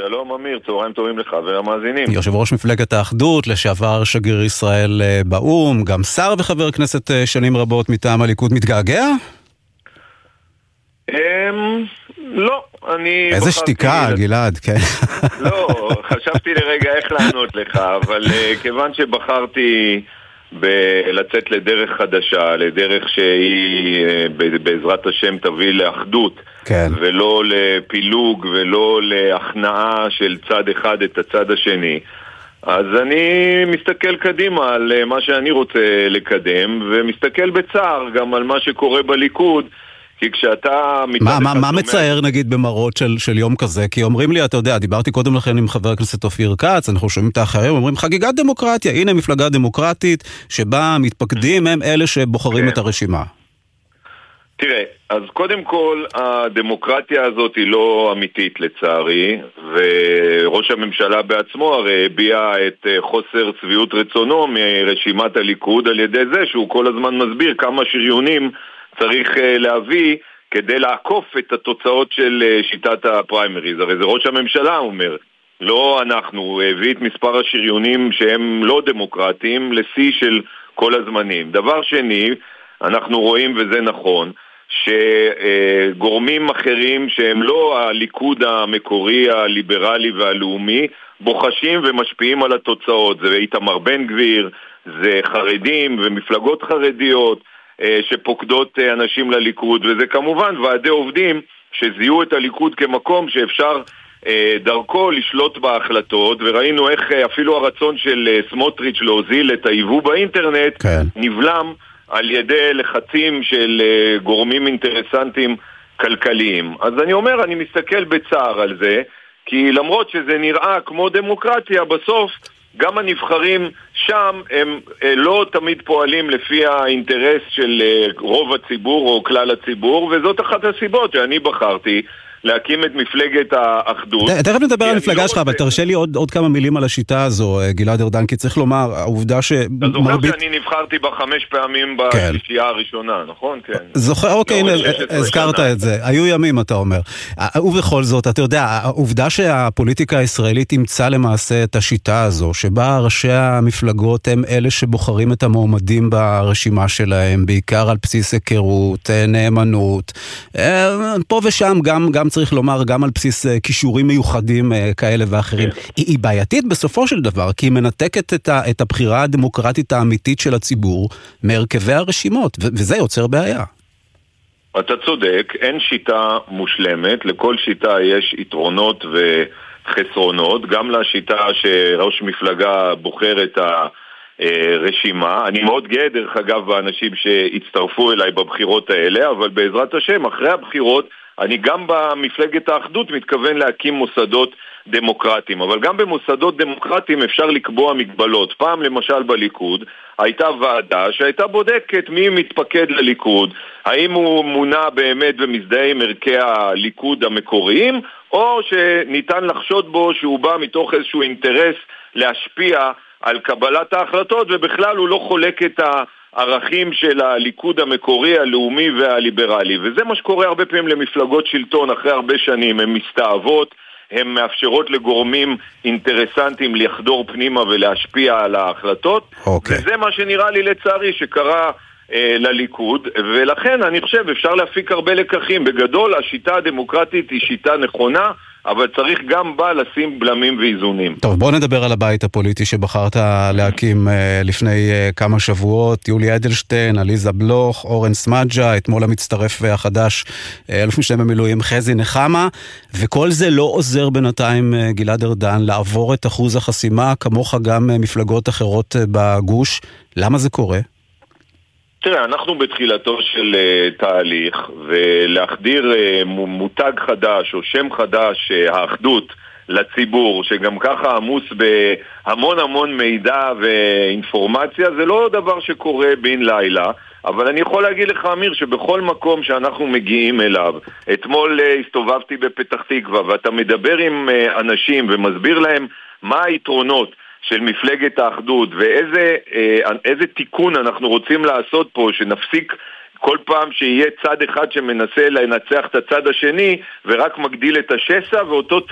שלום אמיר, צהריים טובים לך ולמאזינים. יושב ראש מפלגת האחדות, לשעבר שגריר ישראל באום, גם שר וחבר כנסת שנים רבות מטעם הליכוד, מתגעגע? לא, אני... איזה שתיקה, גלעד, כן. לא, חשבתי לרגע איך לענות לך, אבל כיוון שבחרתי לצאת לדרך חדשה, לדרך שהיא בעזרת השם תביא לאחדות, כן. ולא לפילוג ולא להכנעה של צד אחד את הצד השני, אז אני מסתכל קדימה על מה שאני רוצה לקדם, ומסתכל בצער גם על מה שקורה בליכוד, כי כשאתה... מה מצער נגיד במראות של יום כזה? כי אומרים לי, אתה יודע, דיברתי קודם לכן עם חבר הכנסת אופיר כץ, אנחנו שומעים את האחרים, אומרים חגיגת דמוקרטיה, הנה מפלגה דמוקרטית שבה מתפקדים הם אלה שבוחרים את הרשימה. תראה, אז קודם כל הדמוקרטיה הזאת היא לא אמיתית לצערי, וראש הממשלה בעצמו הרי הביע את חוסר צביעות רצונו מרשימת הליכוד על ידי זה שהוא כל הזמן מסביר כמה שריונים צריך להביא כדי לעקוף את התוצאות של שיטת הפריימריז. הרי זה ראש הממשלה אומר, לא אנחנו, הוא הביא את מספר השריונים שהם לא דמוקרטיים לשיא של כל הזמנים. דבר שני, אנחנו רואים, וזה נכון, שגורמים אחרים שהם לא הליכוד המקורי, הליברלי והלאומי, בוחשים ומשפיעים על התוצאות. זה איתמר בן גביר, זה חרדים ומפלגות חרדיות, שפוקדות אנשים לליכוד, וזה כמובן ועדי עובדים שזיהו את הליכוד כמקום שאפשר דרכו לשלוט בהחלטות, וראינו איך אפילו הרצון של סמוטריץ' להוזיל את היבוא באינטרנט נבלם על ידי לחצים של גורמים אינטרסנטים כלכליים. אז אני אומר, אני מסתכל בצער על זה, כי למרות שזה נראה כמו דמוקרטיה, בסוף גם הנבחרים שם הם לא תמיד פועלים לפי האינטרס של רוב הציבור או כלל הציבור, וזאת אחת הסיבות שאני בחרתי להקים את מפלגת האחדות. תכף נדבר על המפלגה שלך, אבל תרשה לי עוד כמה מילים על השיטה הזו, גלעד ארדן, כי צריך לומר, העובדה אתה זוכר שאני נבחרתי ב5 פעמים בשישייה הראשונה, נכון? זוכר, אוקיי, הזכרת את זה. היו ימים, אתה אומר. ובכל זאת, אתה יודע, העובדה שהפוליטיקה הישראלית אימצה למעשה את השיטה הזו, שבה ראשי המפלגות הם אלה שבוחרים את המועמדים ברשימה שלהם, בעיקר על בסיס היכרות, נאמנות, פה ושם גם צריך לומר, גם על בסיס כישורים מיוחדים כאלה ואחרים. היא בעייתית בסופו של דבר, כי היא מנתקת את הבחירה הדמוקרטית האמיתית של הציבור מהרכבי הרשימות, וזה יוצר בעיה. אתה צודק, אין שיטה מושלמת, לכל שיטה יש יתרונות וחסרונות, גם לשיטה שראש מפלגה בוחר את הרשימה. אני מאוד גאה דרך אגב באנשים שהצטרפו אליי בבחירות האלה, אבל בעזרת השם, אחרי הבחירות, אני גם במפלגת האחדות מתכוון להקים מוסדות דמוקרטיים, אבל גם במוסדות דמוקרטיים אפשר לקבוע מגבלות. פעם למשל בליכוד הייתה ועדה שהייתה בודקת מי מתפקד לליכוד, האם הוא מונה באמת ומזדהה עם ערכי הליכוד המקוריים, או שניתן לחשוד בו שהוא בא מתוך איזשהו אינטרס להשפיע על קבלת ההחלטות, ובכלל הוא לא חולק את הערכים של הליכוד המקורי, הלאומי והליברלי. וזה מה שקורה הרבה פעמים למפלגות שלטון אחרי הרבה שנים. הן מסתאבות, הן מאפשרות לגורמים אינטרסנטים לחדור פנימה ולהשפיע על ההחלטות. וזה מה שנראה לי לצערי שקרה לליכוד, ולכן אני חושב אפשר להפיק הרבה לקחים. בגדול השיטה הדמוקרטית היא שיטה נכונה, אבל צריך גם בה לשים בלמים ואיזונים. טוב, בוא נדבר על הבית הפוליטי שבחרת להקים לפני כמה שבועות. יולי אדלשטיין, עליזה בלוך, אורן סמדג'ה, אתמול המצטרף החדש, אלוף משנה במילואים חזי נחמה, וכל זה לא עוזר בינתיים, גלעד ארדן, לעבור את אחוז החסימה, כמוך גם מפלגות אחרות בגוש. למה זה קורה? תראה, אנחנו בתחילתו של תהליך, ולהחדיר מותג חדש או שם חדש, האחדות, לציבור, שגם ככה עמוס בהמון המון מידע ואינפורמציה, זה לא דבר שקורה בין לילה, אבל אני יכול להגיד לך, אמיר, שבכל מקום שאנחנו מגיעים אליו, אתמול הסתובבתי בפתח תקווה, ואתה מדבר עם אנשים ומסביר להם מה היתרונות של מפלגת האחדות, ואיזה תיקון אנחנו רוצים לעשות פה, שנפסיק כל פעם שיהיה צד אחד שמנסה לנצח את הצד השני, ורק מגדיל את השסע, ואותו